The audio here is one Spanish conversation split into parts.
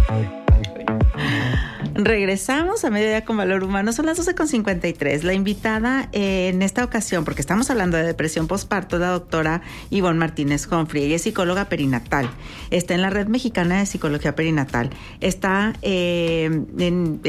Regresamos a Mediodía con Valor Humano. Son las 12:53. La invitada en esta ocasión, porque estamos hablando de depresión postparto, la doctora Ivonne Martínez Humphrey. Ella es psicóloga perinatal. Está en la Red Mexicana de Psicología Perinatal. Está en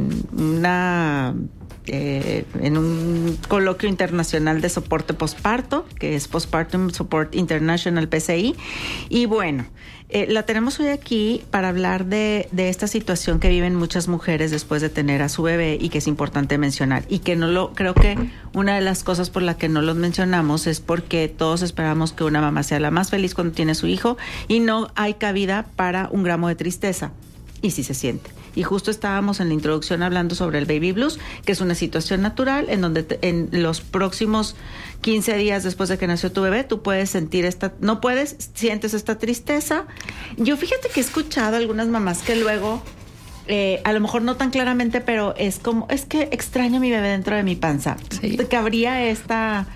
un coloquio internacional de soporte postparto, que es Postpartum Support International, PCI. Y bueno, la tenemos hoy aquí para hablar de esta situación que viven muchas mujeres después de tener a su bebé, y que es importante mencionar, y que creo que una de las cosas por la que no los mencionamos es porque todos esperamos que una mamá sea la más feliz cuando tiene su hijo, y no hay cabida para un gramo de tristeza, y sí se siente. Y justo estábamos en la introducción hablando sobre el baby blues, que es una situación natural en donde en los próximos 15 días después de que nació tu bebé, tú puedes sentir sientes esta tristeza. Yo fíjate que he escuchado a algunas mamás que luego, a lo mejor no tan claramente, pero es que extraño a mi bebé dentro de mi panza. Sí. Que habría esta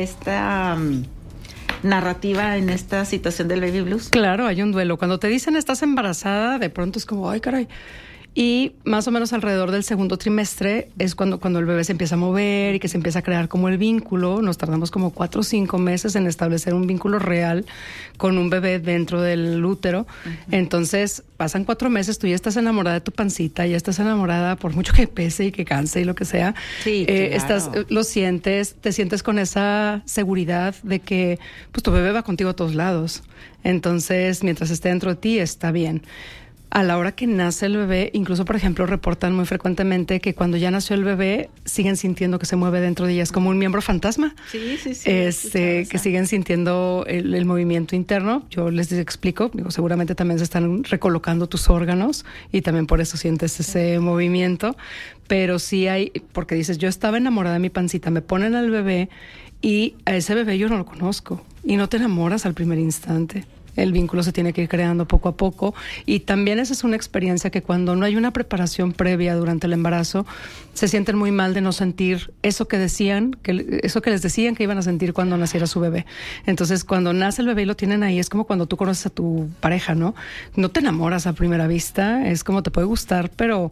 narrativa en esta situación del baby blues. Claro, hay un duelo. Cuando te dicen estás embarazada, de pronto es como, ay, caray. Y más o menos alrededor del segundo trimestre es cuando el bebé se empieza a mover y que se empieza a crear como el vínculo. Nos tardamos como 4 o 5 meses en establecer un vínculo real con un bebé dentro del útero. Uh-huh. Entonces pasan 4 meses, tú ya estás enamorada de tu pancita, ya estás enamorada por mucho que pese y que canse y lo que sea. Sí, claro. Te sientes con esa seguridad de que pues tu bebé va contigo a todos lados. Entonces, mientras esté dentro de ti, está bien. A la hora que nace el bebé, incluso, por ejemplo, reportan muy frecuentemente que cuando ya nació el bebé, siguen sintiendo que se mueve dentro de ellas como un miembro fantasma. Sí. Que siguen sintiendo el movimiento interno. Yo les explico, seguramente también se están recolocando tus órganos y también por eso sientes ese movimiento. Pero sí hay, porque dices, yo estaba enamorada de mi pancita, me ponen al bebé y a ese bebé yo no lo conozco. Y no te enamoras al primer instante. El vínculo se tiene que ir creando poco a poco, y también esa es una experiencia que cuando no hay una preparación previa durante el embarazo, se sienten muy mal de no sentir eso que les decían que iban a sentir cuando naciera su bebé. Entonces, cuando nace el bebé y lo tienen ahí, es como cuando tú conoces a tu pareja, ¿no? No te enamoras a primera vista, es como te puede gustar, pero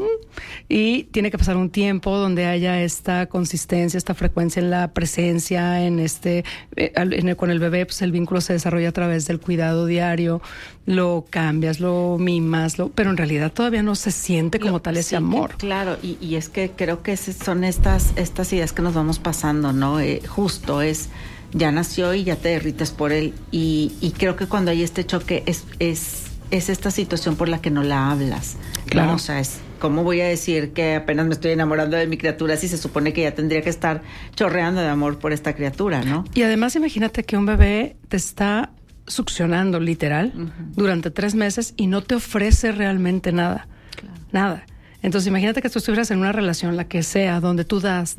y tiene que pasar un tiempo donde haya esta consistencia, esta frecuencia en la presencia, con el bebé, pues el vínculo se desarrolla a través del cuidado diario, lo cambias, lo mimas, pero en realidad todavía no se siente como tal ese amor. Claro, y es que creo que son estas ideas que nos vamos pasando, ¿no? Justo ya nació y ya te derrites por él, y creo que cuando hay este choque es esta situación por la que no la hablas. Claro. ¿No? O sea, ¿cómo voy a decir que apenas me estoy enamorando de mi criatura si se supone que ya tendría que estar chorreando de amor por esta criatura, ¿no? Y además imagínate que un bebé te está succionando literal durante 3 meses y no te ofrece realmente nada. Claro. Nada. Entonces imagínate que tú estuvieras en una relación, la que sea, donde tú das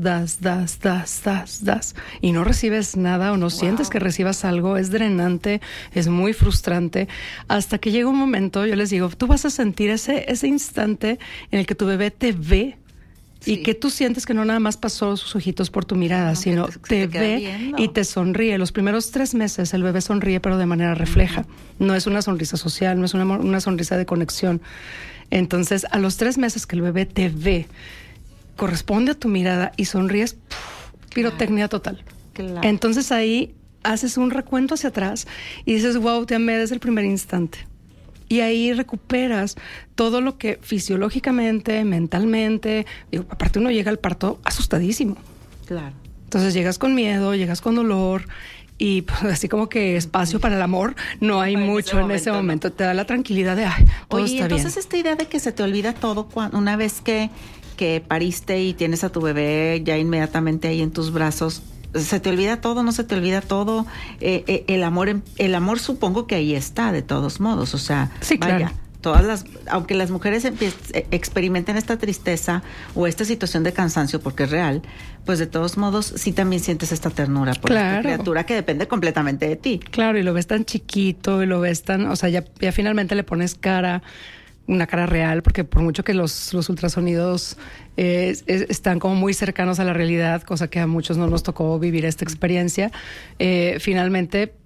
y no recibes nada o no sientes que recibas algo. Es drenante, es muy frustrante, hasta que llega un momento, yo les digo, tú vas a sentir ese instante en el que tu bebé te ve. Sí. Y que tú sientes que no nada más pasó sus ojitos por tu mirada, sino te ve viendo. Y te sonríe. Los primeros 3 meses el bebé sonríe, pero de manera refleja. No es una sonrisa social, no es una sonrisa de conexión. Entonces, a los 3 meses que el bebé te ve, corresponde a tu mirada y sonríes, pirotecnia total. Claro. Entonces ahí haces un recuento hacia atrás y dices, wow, te amé desde el primer instante. Y ahí recuperas todo lo que fisiológicamente, mentalmente, aparte uno llega al parto asustadísimo. Claro. Entonces llegas con miedo, llegas con dolor, y pues, así como que espacio para el amor no hay mucho en ese momento. Te da la tranquilidad de, todo está bien. Entonces esta idea de que se te olvida todo una vez que pariste y tienes a tu bebé ya inmediatamente ahí en tus brazos, ¿se te olvida todo? ¿No se te olvida todo? El amor supongo que ahí está de todos modos, o sea, sí, vaya. Claro. Aunque las mujeres experimenten esta tristeza o esta situación de cansancio, porque es real, pues de todos modos sí también sientes esta ternura por esta criatura que depende completamente de ti. Claro, y lo ves tan chiquito y lo ves tan, o sea, ya finalmente le pones una cara real, porque por mucho que los ultrasonidos están como muy cercanos a la realidad, cosa que a muchos no nos tocó vivir esta experiencia, finalmente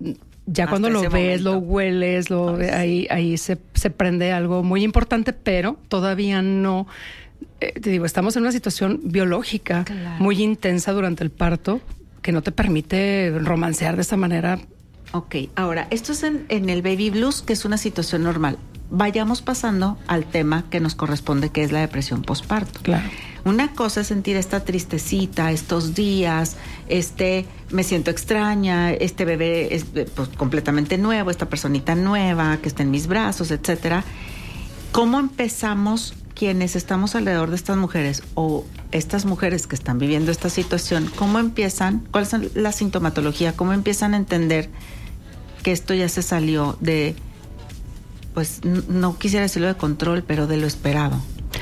ya cuando lo ves, lo hueles, ahí se prende algo muy importante, pero todavía no. Te digo, estamos en una situación biológica muy intensa durante el parto que no te permite romancear de esa manera. Ok, ahora, esto es en el baby blues, que es una situación normal. Vayamos pasando al tema que nos corresponde, que es la depresión postparto. Claro. Una cosa es sentir esta tristecita, estos días, me siento extraña, este bebé es pues, completamente nuevo, esta personita nueva que está en mis brazos, etcétera. ¿Cómo empezamos quienes estamos alrededor de estas mujeres o estas mujeres que están viviendo esta situación? ¿Cómo empiezan? ¿Cuál es la sintomatología? ¿Cómo empiezan a entender que esto ya se salió de, pues no quisiera decirlo de control, pero de lo esperado?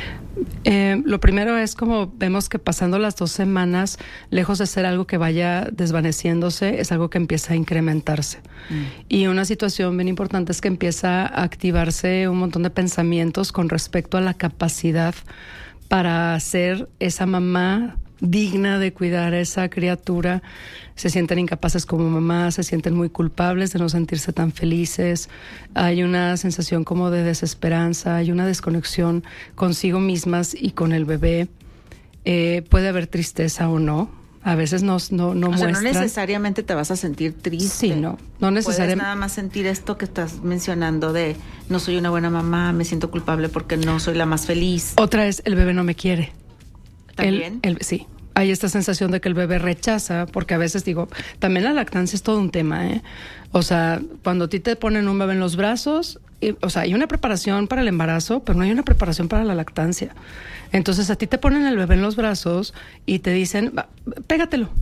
Lo primero es como vemos que pasando las 2 semanas, lejos de ser algo que vaya desvaneciéndose, es algo que empieza a incrementarse. Y una situación bien importante es que empieza a activarse un montón de pensamientos con respecto a la capacidad para ser esa mamá digna de cuidar a esa criatura. Se sienten incapaces como mamás, se sienten muy culpables de no sentirse tan felices. Hay una sensación como de desesperanza, hay una desconexión consigo mismas y con el bebé. Puede haber tristeza o no. A veces no muestra. Sea, no necesariamente te vas a sentir triste. Sí, no necesariamente. Puedes nada más sentir esto que estás mencionando de no soy una buena mamá, me siento culpable porque no soy la más feliz. Otra es el bebé no me quiere. ¿También? Sí. Hay esta sensación de que el bebé rechaza, porque a veces digo, también la lactancia es todo un tema, ¿eh? O sea, cuando a ti te ponen un bebé en los brazos, hay una preparación para el embarazo, pero no hay una preparación para la lactancia. Entonces a ti te ponen el bebé en los brazos y te dicen, pégatelo.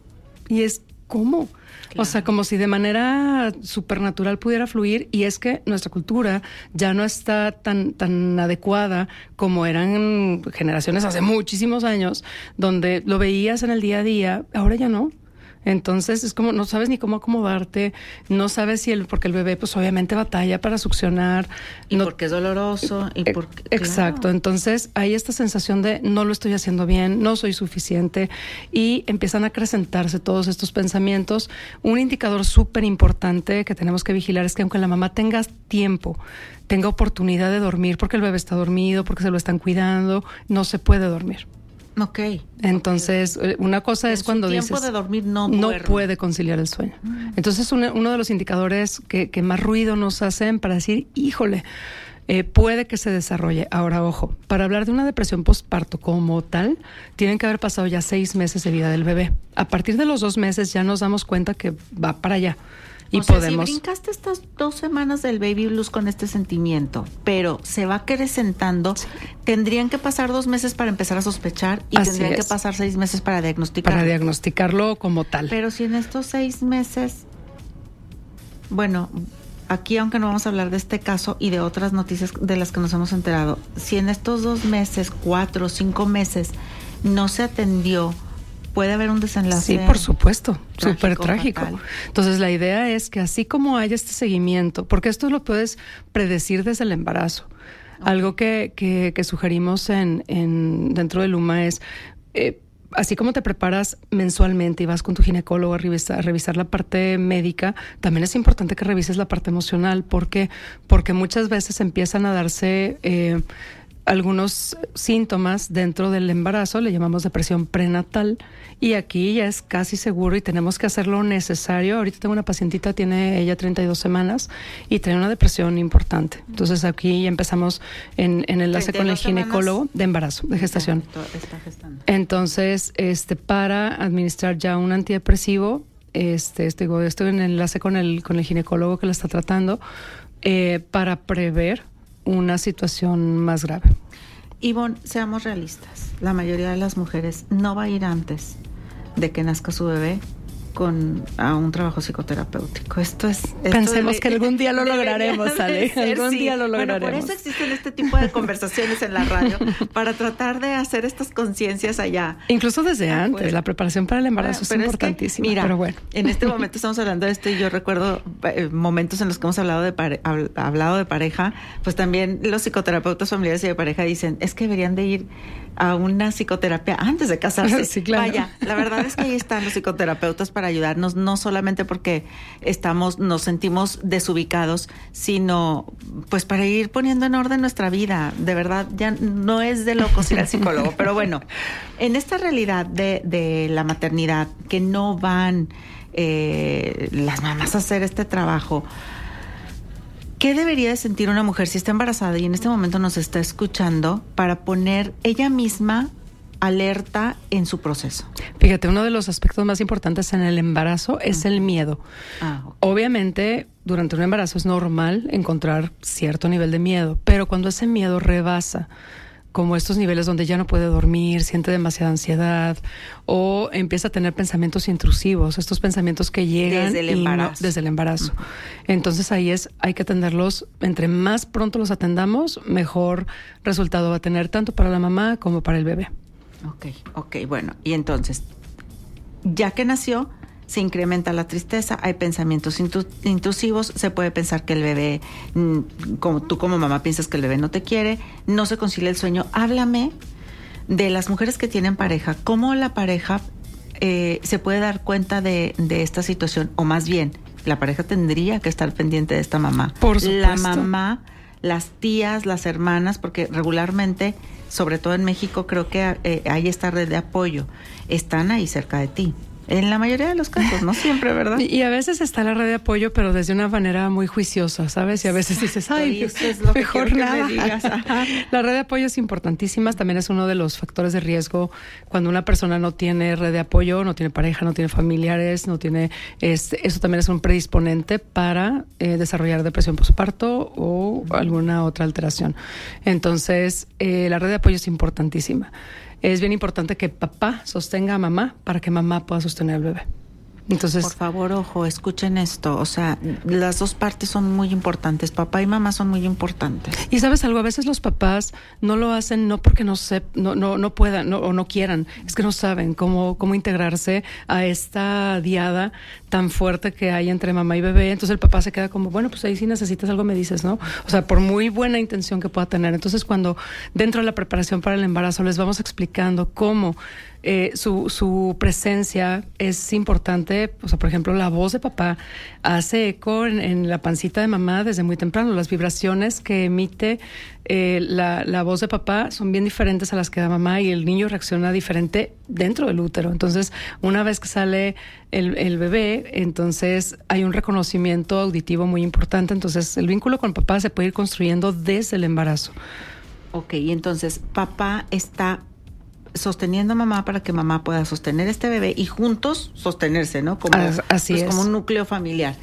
Y es, ¿cómo? Claro. O sea, como si de manera supernatural pudiera fluir, y es que nuestra cultura ya no está tan adecuada como eran generaciones hace muchísimos años, donde lo veías en el día a día, ahora ya no. Entonces es como no sabes ni cómo acomodarte, no sabes porque el bebé pues obviamente batalla para succionar. Y porque es doloroso. Exacto, claro. Entonces hay esta sensación de no lo estoy haciendo bien, no soy suficiente, y empiezan a acrecentarse todos estos pensamientos. Un indicador súper importante que tenemos que vigilar es que aunque la mamá tenga tiempo, tenga oportunidad de dormir porque el bebé está dormido, porque se lo están cuidando, no se puede dormir. Ok. Entonces, una cosa es cuando dices... tiempo de dormir no puede conciliar el sueño. Entonces, uno de los indicadores que más ruido nos hacen para decir, híjole, puede que se desarrolle. Ahora, ojo, para hablar de una depresión postparto como tal, tienen que haber pasado ya 6 meses de vida del bebé. A partir de los 2 meses ya nos damos cuenta que va para allá. Y o sea, si brincaste estas 2 semanas del baby blues con este sentimiento, pero se va acrecentando, sí, tendrían que pasar 2 meses para empezar a sospechar y tendrían que pasar 6 meses para diagnosticarlo. Para diagnosticarlo como tal. Pero si en estos 6 meses, bueno, aquí aunque no vamos a hablar de este caso y de otras noticias de las que nos hemos enterado, si en estos 2 meses, 4 o 5 meses no se atendió, puede haber un desenlace. Sí, por supuesto, súper trágico. Entonces la idea es que así como hay este seguimiento, porque esto lo puedes predecir desde el embarazo. Okay. Algo que sugerimos dentro del UMA es, así como te preparas mensualmente y vas con tu ginecólogo a revisar la parte médica, también es importante que revises la parte emocional. ¿Por qué? Porque muchas veces empiezan a darse algunos síntomas dentro del embarazo, le llamamos depresión prenatal, y aquí ya es casi seguro y tenemos que hacer lo necesario. Ahorita tengo una pacientita, tiene ella 32 semanas y tiene una depresión importante. Entonces aquí ya empezamos en enlace con el ginecólogo de embarazo, de gestación. Está gestando. Entonces, para administrar ya un antidepresivo, estoy en enlace con el ginecólogo que la está tratando, para prever una situación más grave. Ivonne, seamos realistas. La mayoría de las mujeres no va a ir antes de que nazca su bebé a un trabajo psicoterapéutico. Pensemos que algún día lo lograremos, Ale. Algún día lo lograremos. Bueno, por eso existen este tipo de conversaciones en la radio, para tratar de hacer estas conciencias allá. Incluso desde antes, la preparación para el embarazo es importantísima. Mira, pero bueno. En este momento estamos hablando de esto y yo recuerdo momentos en los que hemos hablado de pareja, pues también los psicoterapeutas familiares y de pareja dicen, es que deberían de ir a una psicoterapia antes de casarse. Sí, claro. Vaya, la verdad es que ahí están los psicoterapeutas para para ayudarnos, no solamente porque nos sentimos desubicados, sino pues para ir poniendo en orden nuestra vida. De verdad, ya no es de locos ir al psicólogo, pero bueno, en esta realidad de la maternidad, que no van las mamás a hacer este trabajo, ¿qué debería de sentir una mujer si está embarazada y en este momento nos está escuchando para poner ella misma alerta en su proceso? Fíjate, uno de los aspectos más importantes en el embarazo es el miedo. Okay. Obviamente, durante un embarazo es normal encontrar cierto nivel de miedo, pero cuando ese miedo rebasa, como estos niveles donde ya no puede dormir, siente demasiada ansiedad o empieza a tener pensamientos intrusivos, estos pensamientos que llegan desde el embarazo. Uh-huh. Entonces ahí hay que atenderlos, entre más pronto los atendamos, mejor resultado va a tener tanto para la mamá como para el bebé. Ok, bueno, y entonces, ya que nació, se incrementa la tristeza, hay pensamientos intrusivos, se puede pensar que el bebé, como tú como mamá piensas que el bebé no te quiere, no se concilia el sueño. Háblame de las mujeres que tienen pareja, cómo la pareja se puede dar cuenta de esta situación, o más bien, la pareja tendría que estar pendiente de esta mamá. Por supuesto. La mamá, las tías, las hermanas, porque regularmente, sobre todo en México, creo que hay esta red de apoyo, están ahí cerca de ti. En la mayoría de los casos, no siempre, ¿verdad? Y a veces está la red de apoyo, pero desde una manera muy juiciosa, ¿sabes? Y a veces dices, ay, es lo mejor que nada. Que me digas. La red de apoyo es importantísima, también es uno de los factores de riesgo cuando una persona no tiene red de apoyo, no tiene pareja, no tiene familiares, no tiene, eso también es un predisponente para desarrollar depresión postparto o alguna otra alteración. Entonces, la red de apoyo es importantísima. Es bien importante que papá sostenga a mamá para que mamá pueda sostener al bebé. Entonces, por favor, ojo, escuchen esto. O sea, las dos partes son muy importantes. Papá y mamá son muy importantes. Y sabes algo, a veces los papás no lo hacen no porque no puedan o no quieran, es que no saben cómo integrarse a esta diada tan fuerte que hay entre mamá y bebé. Entonces el papá se queda como, bueno, pues ahí si necesitas algo me dices, ¿no? O sea, por muy buena intención que pueda tener. Entonces cuando dentro de la preparación para el embarazo les vamos explicando cómo su presencia es importante. O sea, por ejemplo, la voz de papá hace eco en la pancita de mamá desde muy temprano. Las vibraciones que emite la voz de papá son bien diferentes a las que da mamá y el niño reacciona diferente dentro del útero. Entonces, una vez que sale el bebé, entonces hay un reconocimiento auditivo muy importante. Entonces, el vínculo con papá se puede ir construyendo desde el embarazo. Ok, y entonces papá está sosteniendo a mamá para que mamá pueda sostener este bebé y juntos sostenerse, ¿no? Así es. Como un núcleo familiar.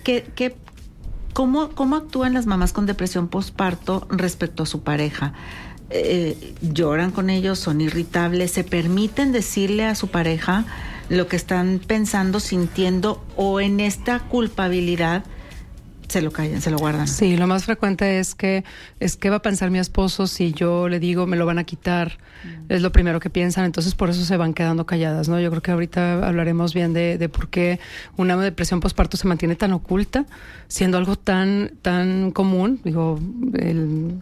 ¿Cómo actúan las mamás con depresión postparto respecto a su pareja? ¿Lloran con ellos? ¿Son irritables? ¿Se permiten decirle a su pareja lo que están pensando, sintiendo, o en esta culpabilidad se lo callan, se lo guardan? Sí, lo más frecuente es que va a pensar mi esposo si yo le digo me lo van a quitar. Es lo primero que piensan, entonces por eso se van quedando calladas, ¿no? Yo creo que ahorita hablaremos bien de por qué una depresión postparto se mantiene tan oculta, siendo algo tan común. Digo, el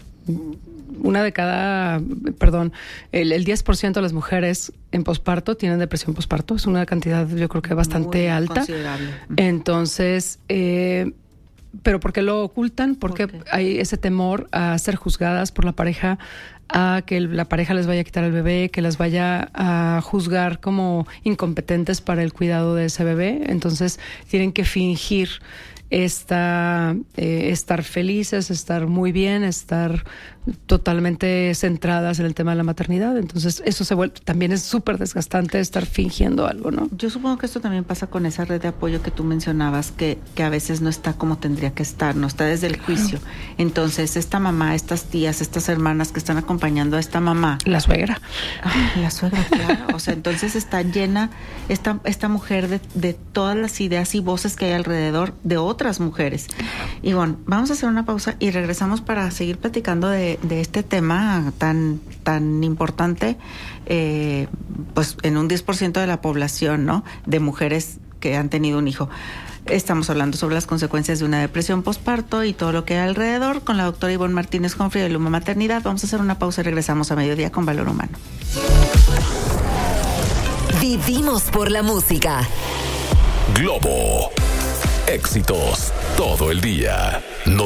10% de las mujeres en posparto tienen depresión posparto. Es una cantidad, yo creo que bastante muy alta. Considerable. Entonces, ¿pero por qué lo ocultan? Porque hay ese temor a ser juzgadas por la pareja, a que la pareja les vaya a quitar al bebé, que las vaya a juzgar como incompetentes para el cuidado de ese bebé. Entonces tienen que fingir estar felices, estar muy bien, estar totalmente centradas en el tema de la maternidad. Entonces eso también es súper desgastante estar fingiendo algo, ¿no? Yo supongo que esto también pasa con esa red de apoyo que tú mencionabas, que a veces no está como tendría que estar, no está desde el juicio. Entonces esta mamá, estas tías, estas hermanas que están acompañando a esta mamá. La suegra. La suegra, claro. O sea, entonces está llena esta mujer de todas las ideas y voces que hay alrededor de otras mujeres. Y bueno, vamos a hacer una pausa y regresamos para seguir platicando de este tema tan importante, pues en un 10% de la población, ¿no? De mujeres que han tenido un hijo. Estamos hablando sobre las consecuencias de una depresión postparto y todo lo que hay alrededor con la doctora Ivonne Martínez Humphrey de Luma Maternidad. Vamos a hacer una pausa y regresamos a Mediodía con Valor Humano. Vivimos por la música. Globo. Éxitos todo el día.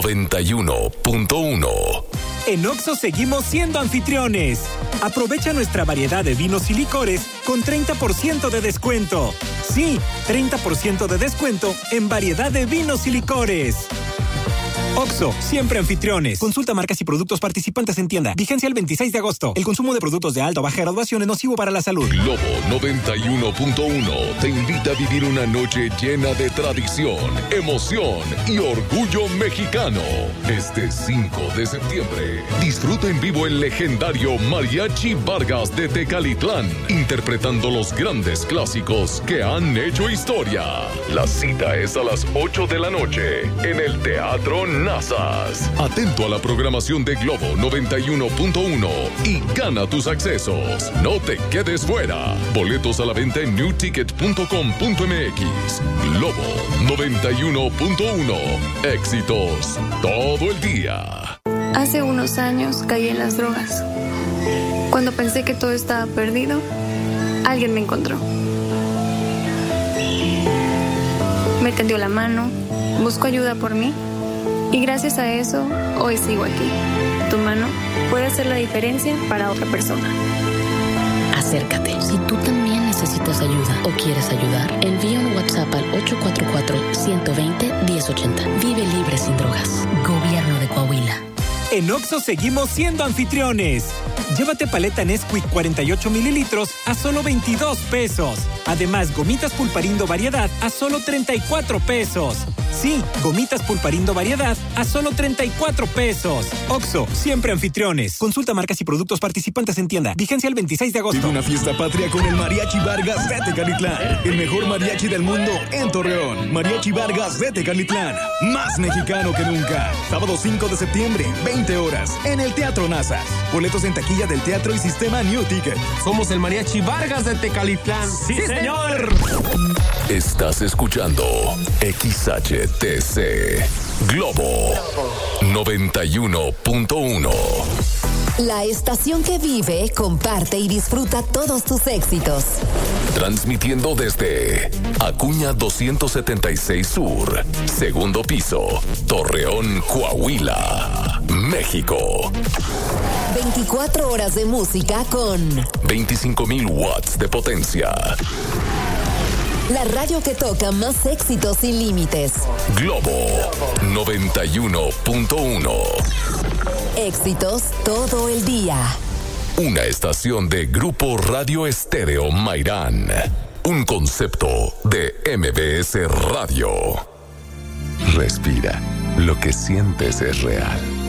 91.1. En Oxxo seguimos siendo anfitriones. Aprovecha nuestra variedad de vinos y licores con 30% de descuento. Sí, 30% de descuento en variedad de vinos y licores. Oxxo, siempre anfitriones. Consulta marcas y productos participantes en tienda. Vigencia el 26 de agosto. El consumo de productos de alta o baja graduación es nocivo para la salud. Globo 91.1 te invita a vivir una noche llena de tradición, emoción y orgullo mexicano. Este 5 de septiembre, disfruta en vivo el legendario Mariachi Vargas de Tecalitlán, interpretando los grandes clásicos que han hecho historia. La cita es a las 8 de la noche en el Teatro Nazas. Atento a la programación de Globo 91.1 y gana tus accesos. No te quedes fuera. Boletos a la venta en newticket.com.mx. Globo 91.1. Éxitos todo el día. Hace unos años caí en las drogas. Cuando pensé que todo estaba perdido, alguien me encontró. Me tendió la mano, buscó ayuda por mí. Y gracias a eso, hoy sigo aquí. Tu mano puede hacer la diferencia para otra persona. Acércate. Si tú también necesitas ayuda o quieres ayudar, envía un WhatsApp al 844-120-1080. Vive libre sin drogas. Gobierno de Coahuila. En Oxxo seguimos siendo anfitriones. Llévate paleta Nesquik 48 mililitros a solo 22 pesos. Además, gomitas Pulparindo variedad a solo 34 pesos. Sí, gomitas Pulparindo variedad a solo 34 pesos. Oxxo, siempre anfitriones. Consulta marcas y productos participantes en tienda. Vigencia el 26 de agosto. Vive una fiesta patria con el Mariachi Vargas de Tecalitlán. El mejor mariachi del mundo en Torreón. Mariachi Vargas de Tecalitlán. Más mexicano que nunca. Sábado 5 de septiembre, 20 horas, en el Teatro Nazas. Boletos en taquilla del teatro y sistema New Ticket. Somos el Mariachi Vargas de Tecalitlán. ¡Sí, señor! Estás escuchando XHTC Globo 91.1. La estación que vive, comparte y disfruta todos tus éxitos. Transmitiendo desde Acuña 276 Sur, segundo piso, Torreón, Coahuila, México. 24 horas de música con 25,000 watts de potencia. La radio que toca más éxitos sin límites. Globo 91.1. Éxitos todo el día. Una estación de Grupo Radio Estéreo Mairán. Un concepto de MBS Radio. Respira. Lo que sientes es real.